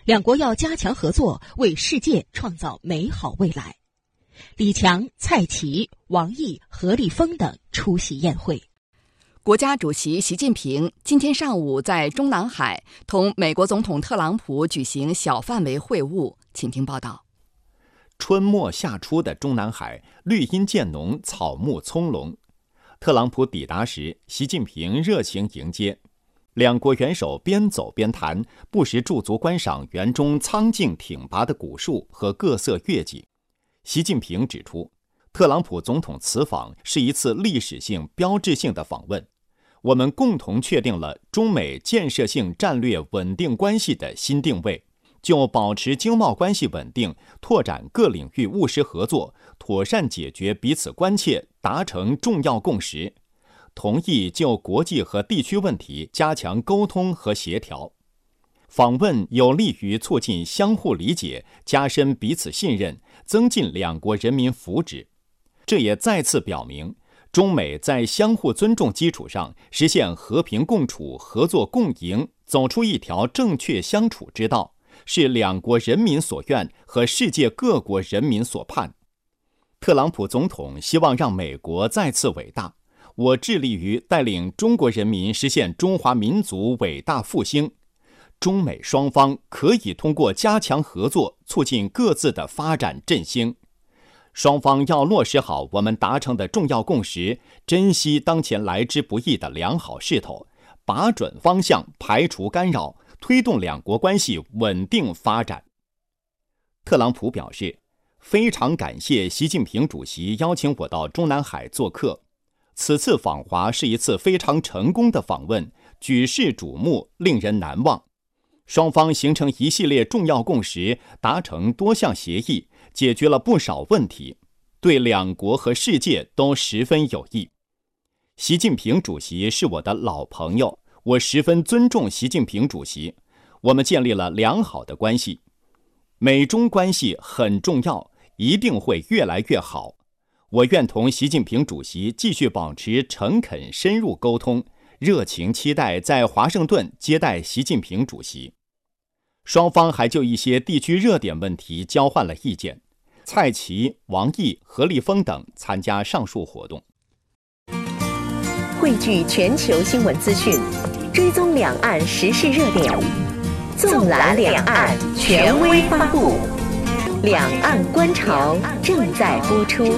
两国要加强合作，为世界创造美好未来。李强、蔡奇、王毅、何立峰等出席宴会。 国家主席习近平今天上午在中南海同美国总统特朗普举行小范围会晤，请听报道。 春末夏初的中南海，绿荫渐浓，草木葱茏。特朗普抵达时，习近平热情迎接，两国元首边走边谈，不时驻足观赏园中苍劲挺拔的古树和各色月季。习近平指出，特朗普总统此访是一次历史性、标志性的访问，我们共同确定了中美建设性战略稳定关系的新定位，就保持经贸关系稳定、拓展各领域务实合作、妥善解决彼此关切达成重要共识，同意就国际和地区问题加强沟通和协调。访问有利于促进相互理解，加深彼此信任，增进两国人民福祉。这也再次表明，中美在相互尊重基础上实现和平共处、合作共赢，走出一条正确相处之道，是两国人民所愿和世界各国人民所盼。特朗普总统希望让美国再次伟大，我致力于带领中国人民实现中华民族伟大复兴。中美双方可以通过加强合作，促进各自的发展振兴。双方要落实好我们达成的重要共识，珍惜当前来之不易的良好势头，把准方向，排除干扰，推动两国关系稳定发展。特朗普表示，非常感谢习近平主席邀请我到中南海做客，此次访华是一次非常成功的访问，举世瞩目，令人难忘。双方形成一系列重要共识，达成多项协议，解决了不少问题，对两国和世界都十分有益。习近平主席是我的老朋友，我十分尊重习近平主席，我们建立了良好的关系。美中关系很重要，一定会越来越好。我愿同习近平主席继续保持诚恳深入沟通，热情期待在华盛顿接待习近平主席。双方还就一些地区热点问题交换了意见。蔡奇、王毅、何立峰等参加上述活动。 汇聚全球新闻资讯，追踪两岸时事热点，纵览两岸，权威发布。两岸观潮正在播出。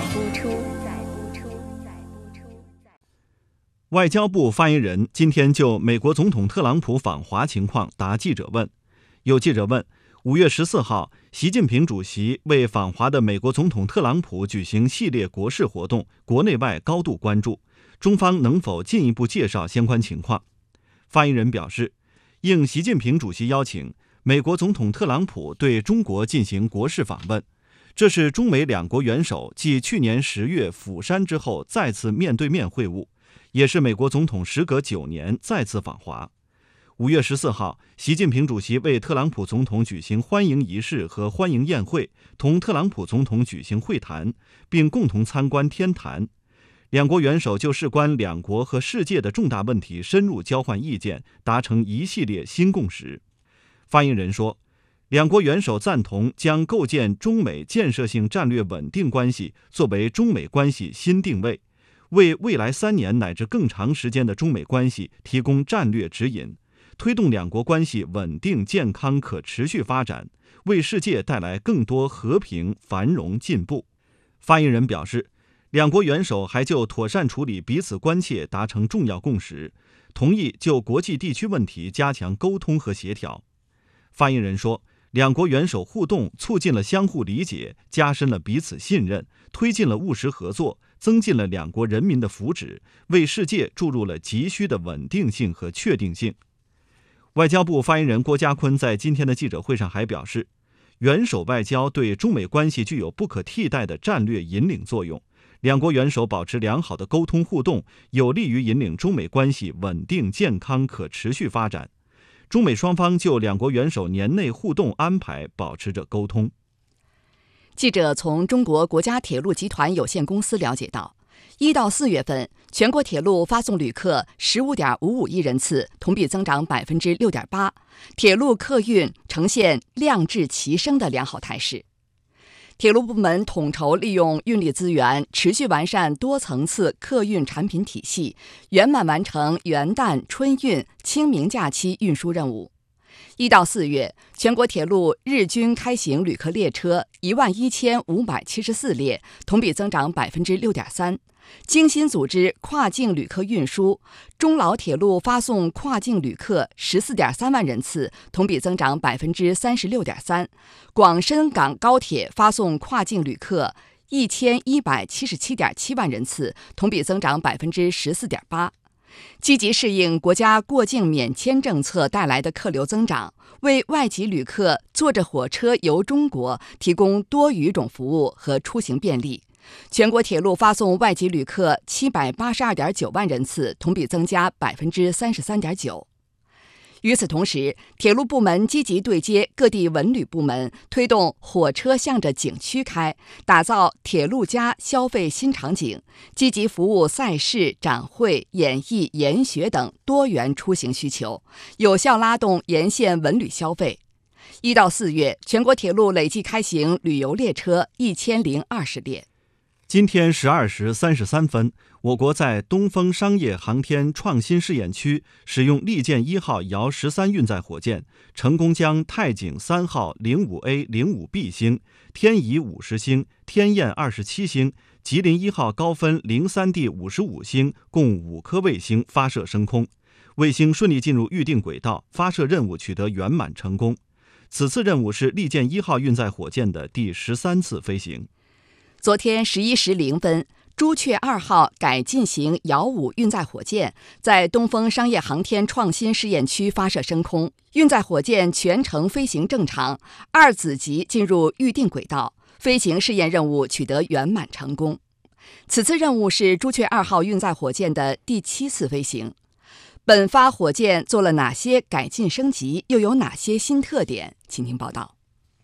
外交部发言人今天就美国总统特朗普访华情况答记者问。有记者问，5月14号，习近平主席为访华的美国总统特朗普举行系列国事活动，国内外高度关注，中方能否进一步介绍相关情况？发言人表示，应习近平主席邀请，美国总统特朗普对中国进行国事访问，这是中美两国元首继去年10月釜山之后再次面对面会晤，也是美国总统时隔9年再次访华。5月14号，习近平主席为特朗普总统举行欢迎仪式和欢迎宴会，同特朗普总统举行会谈，并共同参观天坛。两国元首就事关两国和世界的重大问题深入交换意见，达成一系列新共识。发言人说，两国元首赞同将构建中美建设性战略稳定关系作为中美关系新定位，为未来3年乃至更长时间的中美关系提供战略指引，推动两国关系稳定、健康、可持续发展，为世界带来更多和平、繁荣、进步。发言人表示，两国元首还就妥善处理彼此关切达成重要共识，同意就国际地区问题加强沟通和协调。发言人说，两国元首互动促进了相互理解，加深了彼此信任，推进了务实合作，增进了两国人民的福祉，为世界注入了急需的稳定性和确定性。外交部发言人郭家坤在今天的记者会上还表示，元首外交对中美关系具有不可替代的战略引领作用，两国元首保持良好的沟通互动，有利于引领中美关系稳定、健康、可持续发展。中美双方就两国元首年内互动安排保持着沟通。 记者从中国国家铁路集团有限公司了解到， 1到4月份，全国铁路发送旅客 15.55亿人次，同比增长 6.8%， 铁路客运呈现量质齐升的良好态势。铁路部门统筹利用运力资源，持续完善多层次客运产品体系，圆满完成元旦、春运、清明假期运输任务。1到4月，全国铁路日均开行旅客列车11574列，同比增长 6.3%。精心组织跨境旅客运输，中老铁路发送跨境旅客 14.3万人次，同比增长 36.3%。广深港高铁发送跨境旅客 1177.7万人次，同比增长 14.8%。积极适应国家过境免签政策带来的客流增长，为外籍旅客坐着火车游中国提供多语种服务和出行便利。全国铁路发送外籍旅客 782.9万人次，同比增加 33.9%。与此同时，铁路部门积极对接各地文旅部门，推动火车向着景区开，打造铁路加消费新场景，积极服务赛事、展会、演艺、研学等多元出行需求，有效拉动沿线文旅消费。1到4月，全国铁路累计开行旅游列车1020列。 今天12时33分，我国在东风商业航天创新试验区使用利剑1号遥13运载火箭，成功将太井3号 05A、05B 星、天仪50星、天雁27星、吉林1号高分 03D 55星共5颗卫星发射升空，卫星顺利进入预定轨道，发射任务取得圆满成功。此次任务是利剑1号运载火箭的第13次飞行。 昨天11时0分，朱雀2号改进型遥5运载火箭在东风商业航天创新试验区发射升空，运载火箭全程飞行正常，2子级进入预定轨道，飞行试验任务取得圆满成功。此次任务是朱雀2号运载火箭的第7次飞行。本发火箭做了哪些改进升级，又有哪些新特点？请听报道。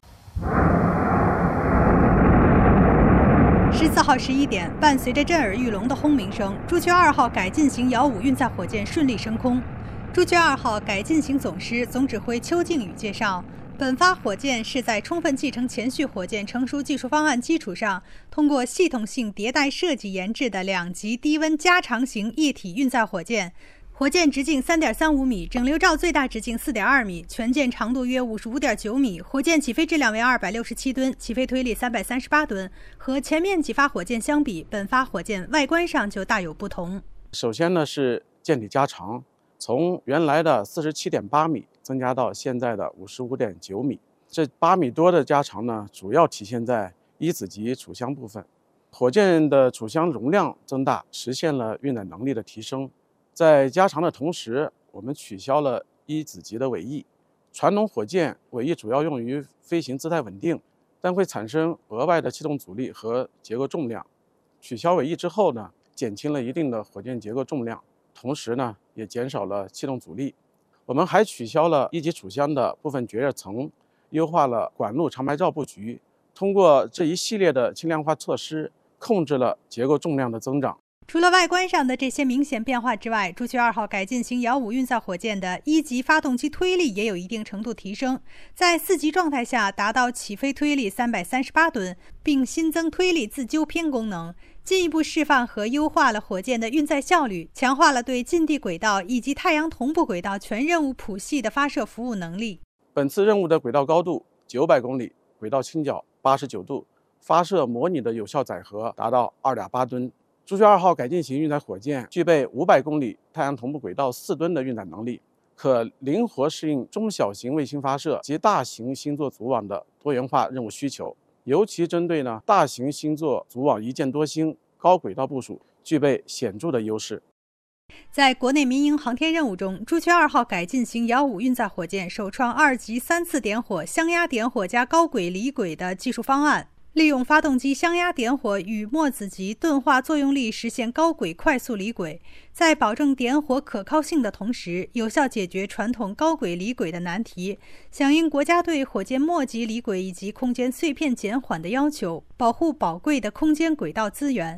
14号11点，伴随着震耳欲聋的轰鸣声，朱雀2号改进型遥5运载火箭顺利升空。朱雀2号改进型总师、总指挥邱靖宇介绍，本发火箭是在充分继承前续火箭成熟技术方案基础上，通过系统性迭代设计研制的2级低温加长型液体运载火箭。火箭直径 3.35 米，整流罩最大直径 4.2 米，全舰长度约 55.9 米，火箭起飞质量为267吨，起飞推力338吨。和前面几发火箭相比，本发火箭外观上就大有不同。 首先呢是舰体加长，从原来的 47.8 米增加到现在的 55.9 米。这8米多的加长呢，主要体现在1子级储箱部分。火箭的储箱容量增大，实现了运载能力的提升。在加长的同时，我们取消了1子级的尾翼。传统火箭尾翼主要用于飞行姿态稳定，但会产生额外的气动阻力和结构重量。取消尾翼之后呢，减轻了一定的火箭结构重量，同时呢，也减少了气动阻力。我们还取消了1级储箱的部分绝热层，优化了管路长白罩布局。通过这一系列的轻量化措施，控制了结构重量的增长。 除了外观上的这些明显变化之外，朱雀2号改进型遥5运载火箭的1级发动机推力也有一定程度提升，在4级状态下达到起飞推力338吨，并新增推力自纠偏功能，进一步释放和优化了火箭的运载效率，强化了对近地轨道以及太阳同步轨道全任务谱系的发射服务能力。 本次任务的轨道高度900公里，轨道倾角89度，发射模拟的有效载荷达到 2.8 吨。朱雀2号改进型运载火箭具备500公里太阳同步轨道4吨的运载能力，可灵活适应中小型卫星发射及大型星座组网的多元化任务需求，尤其针对大型星座组网一箭多星、高轨道部署具备显著的优势。 在国内民营航天任务中，朱雀2号改进型遥5运载火箭首创2级3次点火、箱压点火加高轨离轨的技术方案。利用发动机箱压点火与墨子级钝化作用力实现高轨快速离轨，在保证点火可靠性的同时，有效解决传统高轨离轨的难题，响应国家对火箭末级离轨以及空间碎片减缓的要求，保护宝贵的空间轨道资源。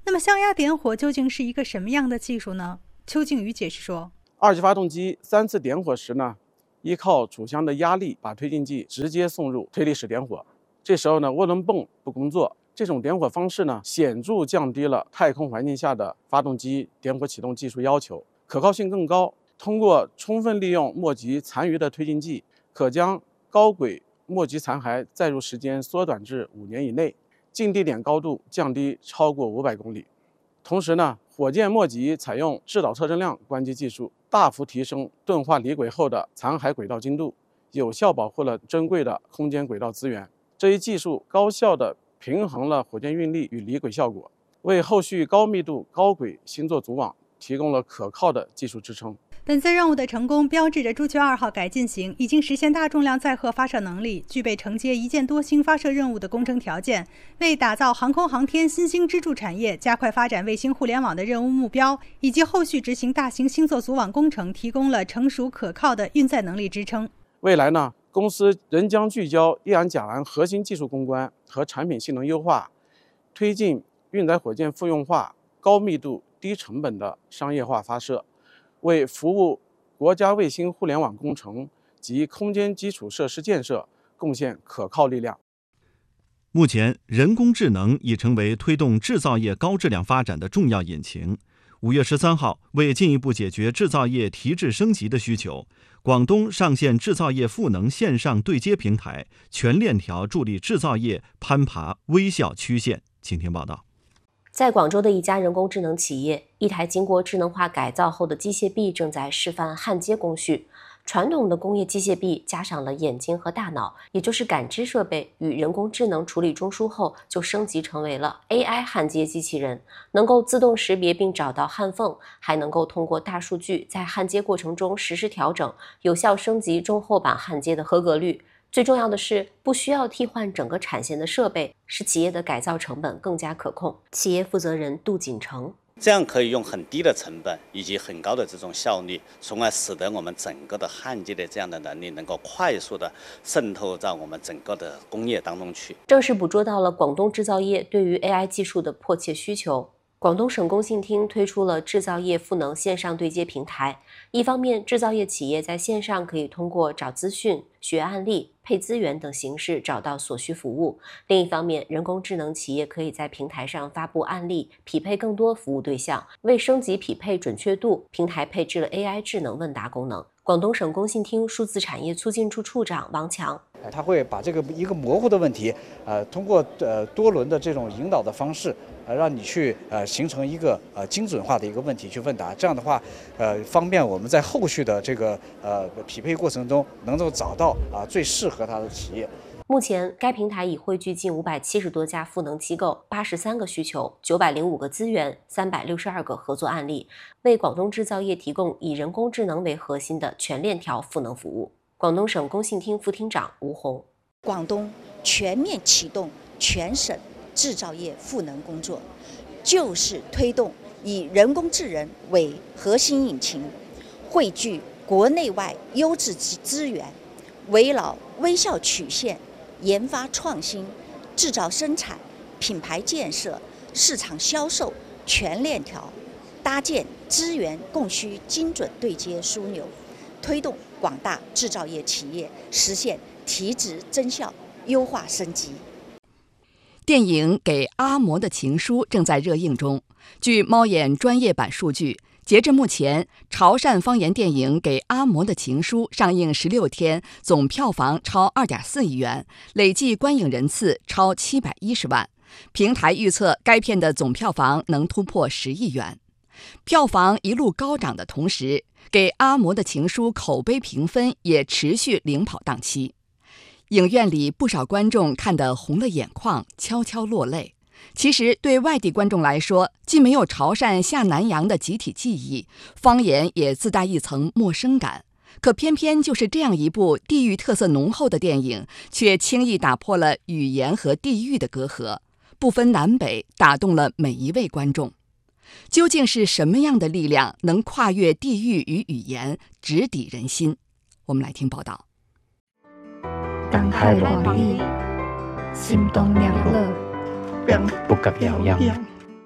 那么象压点火究竟是一个什么样的技术呢？邱静瑜解释说， 二级发动机3次点火时呢，依靠主箱的压力把推进剂直接送入推力室点火。这时候呢，涡轮泵不工作。这种点火方式呢，显著降低了太空环境下的发动机点火启动技术要求，可靠性更高。通过充分利用末级残余的推进剂，可将高轨末级残骸载入时间缩短至5年以内，近地点高度降低超过500公里。同时呢，火箭末级采用制导测阵量关机技术，大幅提升钝化离轨后的残骸轨道精度，有效保护了珍贵的空间轨道资源。这一技术高效地平衡了火箭运力与离轨效果，为后续高密度高轨星座组网提供了可靠的技术支撑。 本次任务的成功标志着朱雀2号改进型已经实现大重量载荷发射能力，具备承接一箭多星发射任务的工程条件，为打造航空航天新兴支柱产业、加快发展卫星互联网的任务目标，以及后续执行大型星座组网工程提供了成熟可靠的运载能力支撑。 未来呢，公司仍将聚焦液氨甲烷核心技术攻关和产品性能优化，推进运载火箭复用化、高密度、低成本的商业化发射，为服务国家卫星互联网工程及空间基础设施建设贡献可靠力量。 目前，人工智能已成为推动制造业高质量发展的重要引擎。5月13号，为进一步解决制造业提质升级的需求，广东上线制造业赋能线上对接平台，全链条助力制造业攀爬微笑曲线。请听报道。 在广州的一家人工智能企业，一台经过智能化改造后的机械臂正在示范焊接工序。传统的工业机械臂加上了眼睛和大脑，也就是感知设备，与人工智能处理中枢后，就升级成为了 AI 焊接机器人，能够自动识别并找到焊缝，还能够通过大数据在焊接过程中实时调整，有效升级中厚板焊接的合格率。最重要的是，不需要替换整个产线的设备，使企业的改造成本更加可控。企业负责人杜锦成， 这样可以用很低的成本以及很高的这种效率，从而使得我们整个的焊接的这样的能力能够快速的渗透到我们整个的工业当中去。 正是捕捉到了广东制造业对于 AI 技术的迫切需求。广东省工信厅推出了制造业赋能线上对接平台，一方面，制造业企业在线上可以通过找资讯、学案例、配资源等形式找到所需服务；另一方面，人工智能企业可以在平台上发布案例，匹配更多服务对象。为升级匹配准确度，平台配置了 AI 智能问答功能。广东省工信厅数字产业促进处处长王强， 他会把这个一个模糊的问题，通过多轮的这种引导的方式，让你去形成一个精准化的一个问题去问答。这样的话，方便我们在后续的这个匹配过程中，能够找到最适合它的企业。 目前，该平台已汇聚近570多家赋能机构、83个需求、905个资源、362个合作案例，为广东制造业提供以人工智能为核心的全链条赋能服务。广东省工信厅副厅长吴红， 广东全面启动全省制造业赋能工作，就是推动以人工智能为核心引擎，汇聚国内外优质资源，围绕微笑曲线、研发创新、制造生产、品牌建设、市场销售全链条，搭建资源供需精准对接枢纽，推动广大制造业企业实现提质增效、优化升级。 电影《给阿嬷的情书》正在热映中。据猫眼专业版数据，截至目前，潮汕方言电影《给阿嬷的情书》上映16天，总票房超2.4亿元，累计观影人次超710万。平台预测该片的总票房能突破10亿元。票房一路高涨的同时，《给阿嬷的情书》口碑评分也持续领跑档期。影院里不少观众看得红了眼眶，悄悄落泪。其实对外地观众来说，既没有潮汕下南洋的集体记忆，方言也自带一层陌生感。可偏偏就是这样一部地域特色浓厚的电影，却轻易打破了语言和地域的隔阂，不分南北，打动了每一位观众。究竟是什么样的力量能跨越地域与语言，直抵人心？我们来听报道。 燈係黃意，心動亮樂， 不及遙央。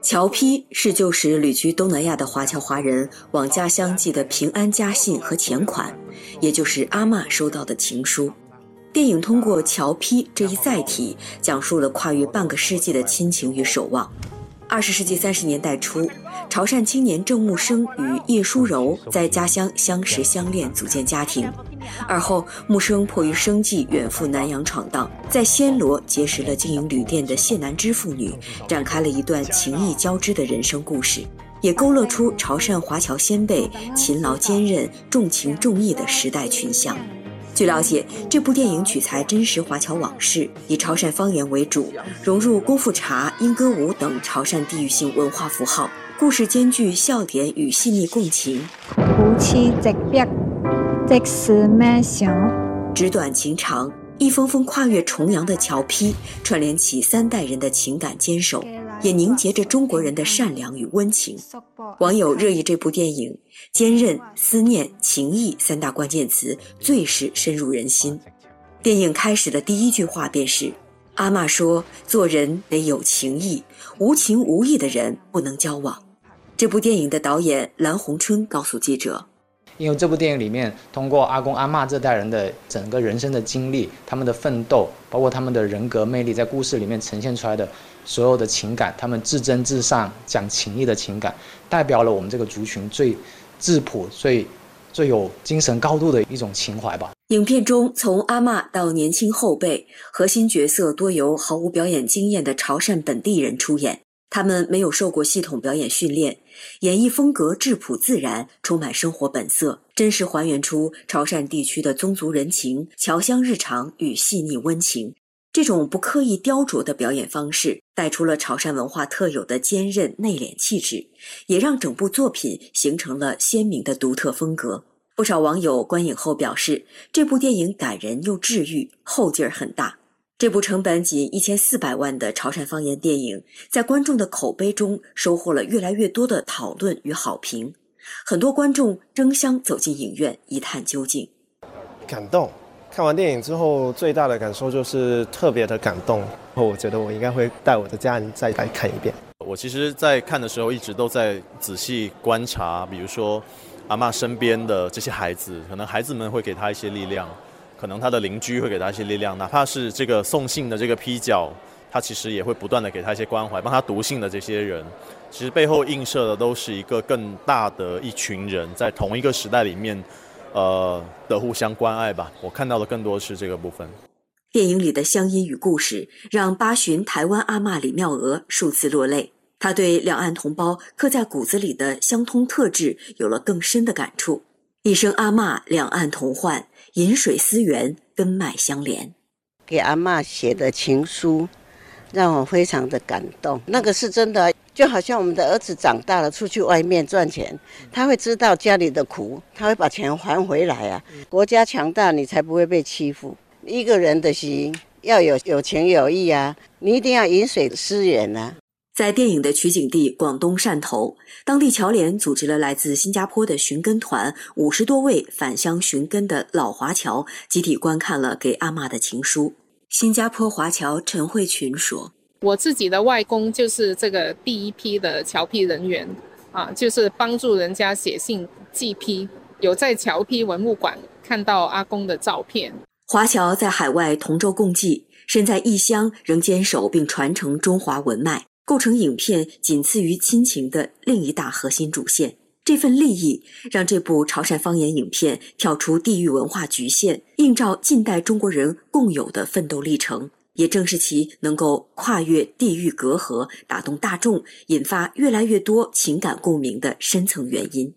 侨批是旧时旅居东南亚的华侨华人往家乡寄的平安家信和钱款，也就是阿嬷收到的情书。电影通过侨批这一载体，讲述了跨越半个世纪的亲情与守望。20世纪30年代初，潮汕青年郑木生与叶淑柔在家乡相识相恋，组建家庭。而后，木生迫于生计远赴南洋闯荡，在暹罗结识了经营旅店的谢南枝妇女，展开了一段情谊交织的人生故事，也勾勒出潮汕华侨先辈勤劳坚韧、重情重义的时代群像。据了解，这部电影取材真实华侨往事，以潮汕方言为主，融入功夫茶、莺歌舞等潮汕地域性文化符号，故事兼具笑点与细腻共情。 夫妻直逼，即是咩想？ 纸短情长，一封封跨越重洋的侨批，串联起3代人的情感坚守，也凝结着中国人的善良与温情。网友热议这部电影，坚韧、思念、情谊3大关键词最是深入人心。电影开始的第一句话便是：阿嬷说，做人得有情义，无情无义的人不能交往。这部电影的导演蓝洪春告诉记者， 因为这部电影里面通过阿公阿嬷这代人的整个人生的经历，他们的奋斗，包括他们的人格魅力，在故事里面呈现出来的所有的情感，他们至真至善讲情义的情感，代表了我们这个族群最质朴、最有精神高度的一种情怀吧。 影片中从阿嬷到年轻后辈，核心角色多由毫无表演经验的潮汕本地人出演，他们没有受过系统表演训练，演绎风格质朴自然，充满生活本色，真实还原出潮汕地区的宗族人情、侨乡日常与细腻温情。这种不刻意雕琢的表演方式，带出了潮汕文化特有的坚韧内敛气质，也让整部作品形成了鲜明的独特风格。不少网友观影后表示，这部电影感人又治愈，后劲儿很大。这部成本仅1400万的潮汕方言电影，在观众的口碑中收获了越来越多的讨论与好评，很多观众争相走进影院一探究竟。 感动，看完电影之后最大的感受就是特别的感动，我觉得我应该会带我的家人再来看一遍。 我其实在看的时候一直都在仔细观察，比如说阿嬷身边的这些孩子，可能孩子们会给他一些力量，可能他的邻居会给他一些力量，哪怕是这个送信的这个批角，他其实也会不断的给他一些关怀，帮他读信的这些人，其实背后映射的都是一个更大的一群人在同一个时代里面的互相关爱吧。我看到的更多是这个部分。 电影里的乡音与故事让八旬台湾阿嬷李妙娥数次落泪，她对两岸同胞刻在骨子里的相通特质有了更深的感触。一声阿嬷，两岸同患，饮水思源，根脉相连。 给阿嬷写的情书让我非常的感动，那个是真的，就好像我们的儿子长大了出去外面赚钱，他会知道家里的苦，他会把钱还回来啊。国家强大你才不会被欺负，一个人的心要有情有义啊，你一定要饮水思源啊。 在电影的取景地广东汕头，当地侨联组织了来自新加坡的寻根团50多位返乡寻根的老华侨，集体观看了给阿嬷的情书。新加坡华侨陈慧群说， 我自己的外公就是这个第一批的侨批人员就是帮助人家写信寄批，有在侨批文物馆看到阿公的照片。 华侨在海外同舟共济，身在异乡仍坚守并传承中华文脉，构成影片仅次于亲情的另一大核心主线。这份利益让这部潮汕方言影片跳出地域文化局限，映照近代中国人共有的奋斗历程，也正是其能够跨越地域隔阂，打动大众，引发越来越多情感共鸣的深层原因。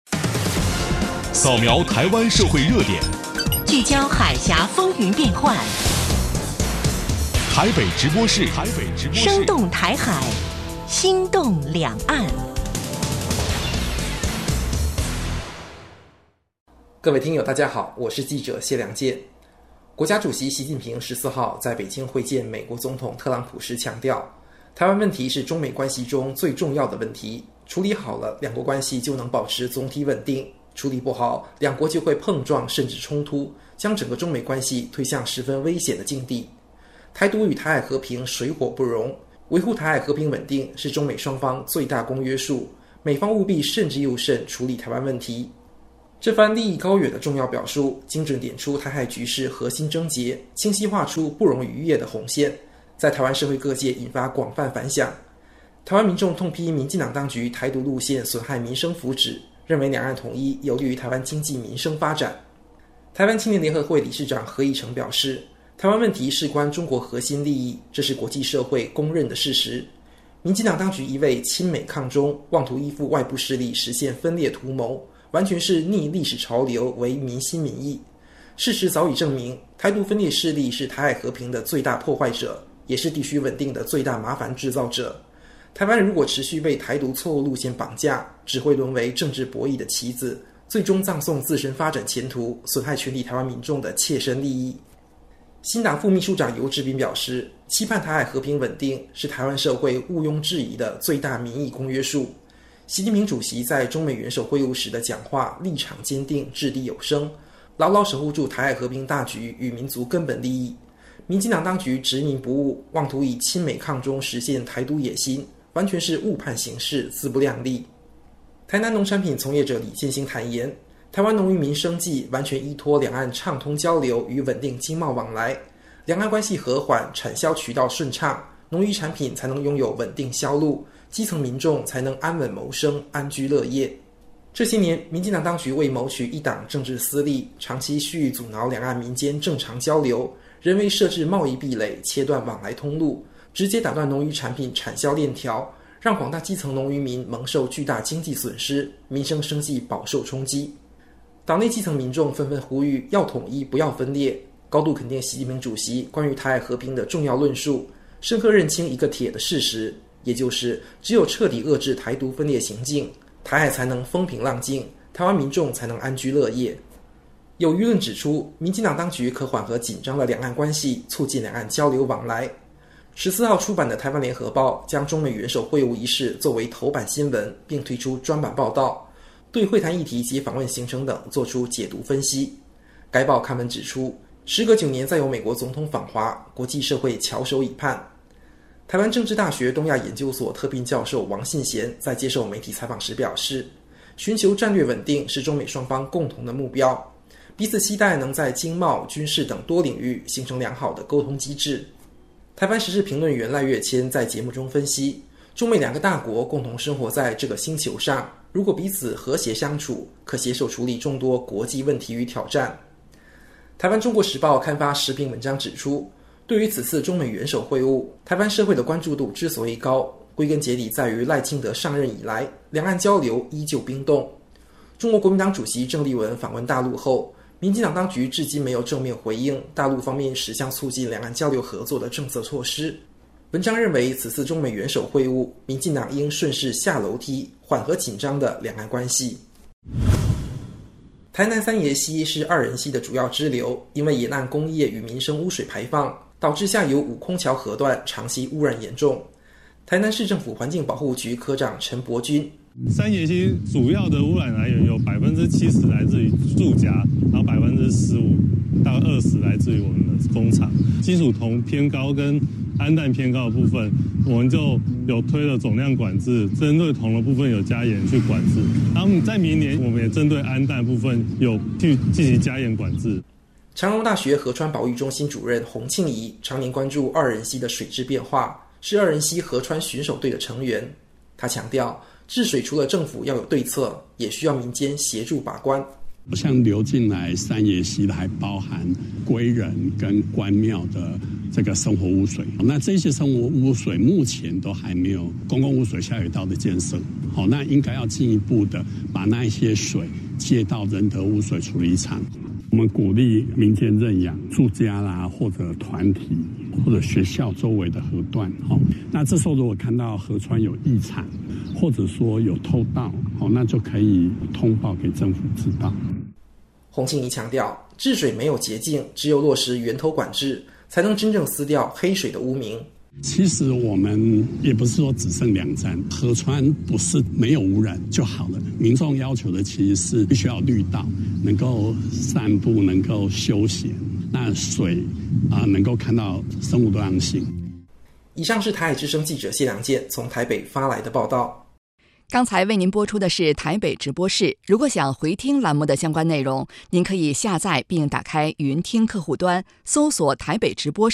扫描台湾社会热点， 聚焦海峡风云变幻， 台北直播室， 生动台海，心动两岸。 各位听友大家好，我是记者谢良介。国家主席习近平14号在北京会见美国总统特朗普时强调，台湾问题是中美关系中最重要的问题，处理好了，两国关系就能保持总体稳定，处理不好，两国就会碰撞甚至冲突，将整个中美关系推向十分危险的境地。台独与台海和平水火不容， 维护台海和平稳定是中美双方最大公约数，美方务必慎之又慎处理台湾问题。这番利益高远的重要表述，精准点出台海局势核心症结，清晰画出不容逾越的红线，在台湾社会各界引发广泛反响。台湾民众痛批民进党当局台独路线损害民生福祉，认为两岸统一有利于台湾经济民生发展。台湾青年联合会理事长何以成表示，台湾问题事关中国核心利益，这是国际社会公认的事实。民进党当局一味亲美抗中，妄图依附外部势力实现分裂图谋，完全是逆历史潮流，为民心民意。事实早已证明，台独分裂势力是台海和平的最大破坏者，也是地区稳定的最大麻烦制造者。台湾如果持续被台独错误路线绑架，只会沦为政治博弈的棋子，最终葬送自身发展前途，损害全体台湾民众的切身利益。新党副秘书长游志斌表示，期盼台海和平稳定是台湾社会毋庸置疑的最大民意公约数。习近平主席在中美元首会晤时的讲话立场坚定，掷地有声，牢牢守护住台海和平大局与民族根本利益。民进党当局执迷不悟，妄图以亲美抗中实现台独野心，完全是误判形势，自不量力。台南农产品从业者李建兴坦言，台湾农渔民生计完全依托两岸畅通交流与稳定经贸往来，两岸关系和缓，产销渠道顺畅，农渔产品才能拥有稳定销路，基层民众才能安稳谋生，安居乐业。这些年，民进党当局为谋取一党政治私利，长期蓄意阻挠两岸民间正常交流，人为设置贸易壁垒，切断往来通路，直接打断农渔产品产销链条，让广大基层农渔民蒙受巨大经济损失，民生生计饱受冲击。党内基层民众纷纷呼吁要统一，不要分裂，高度肯定习近平主席关于台海和平的重要论述，深刻认清一个铁的事实，也就是只有彻底遏制台独分裂行径，台海才能风平浪静，台湾民众才能安居乐业。有舆论指出，民进党当局可缓和紧张的两岸关系，促进两岸交流往来。14号出版的《台湾联合报》将中美元首会晤仪式作为头版新闻，并推出专版报道，对会谈议题及访问行程等做出解读分析。该报刊文指出，时隔9年再有美国总统访华，国际社会翘首以盼。台湾政治大学东亚研究所特聘教授王信贤在接受媒体采访时表示，寻求战略稳定是中美双方共同的目标，彼此期待能在经贸、军事等多领域形成良好的沟通机制。台湾时事评论员赖月谦在节目中分析，中美两个大国共同生活在这个星球上，如果彼此和谐相处，可携手处理众多国际问题与挑战。台湾中国时报刊发时评文章指出，对于此次中美元首会晤，台湾社会的关注度之所以高，归根结底在于赖清德上任以来，两岸交流依旧冰冻。中国国民党主席郑丽文访问大陆后，民进党当局至今没有正面回应大陆方面10项促进两岸交流合作的政策措施。文章认为，此次中美元首会晤，民进党应顺势下楼梯，缓和紧张的两岸关系。台南三爷溪是2人溪的主要支流，因为沿岸工业与民生污水排放，导致下游五空桥河段长期污染严重。台南市政府环境保护局科长陈伯君， 三爷溪主要的污染来源有70%来自于住家，然后15%到20%来自于我们的工厂。金属铜偏高跟氨氮偏高的部分，我们就有推了总量管制，针对铜的部分有加严去管制。然后在明年，我们也针对氨氮部分有去进行加严管制。 长荣大学河川保育中心主任洪庆怡常年关注2人溪的水质变化，是2人溪河川巡守队的成员。他强调，治水除了政府要有对策，也需要民间协助把关。 像流进来三爷溪的还包含归仁跟关庙的这个生活污水，那这些生活污水目前都还没有公共污水下水道的建设，好，那应该要进一步的把那一些水接到仁德污水处理厂。我们鼓励民间认养住家啦，或者团体或者学校周围的河段，那这时候如果看到河川有异常，或者说有偷盗，那就可以通报给政府知道。 洪庆怡强调，治水没有捷径，只有落实源头管制，才能真正撕掉黑水的污名。 其实我们也不是说只剩2站，河川不是没有污染就好了。民众要求的其实是必须要有绿道，能够散步，能够休闲，那水能够看到生物多样性。 以上是台海之声记者谢良健从台北发来的报道。 刚才为您播出的是台北直播室。如果想回听栏目的相关内容，您可以下载并打开云听客户端，搜索台北直播室。